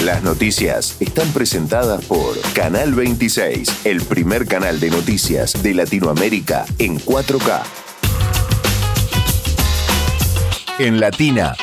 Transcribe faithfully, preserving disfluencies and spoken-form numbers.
Las noticias están presentadas por Canal veintiséis, el primer canal de noticias de Latinoamérica en cuatro K. En Latina